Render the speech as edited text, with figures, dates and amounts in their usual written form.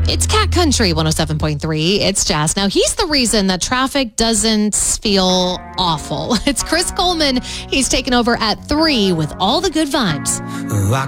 It's Cat Country 107.3. It's Jazz. Now, he's the reason that traffic doesn't feel awful. It's Chris Coleman. He's taken over at 3 with all the good vibes. I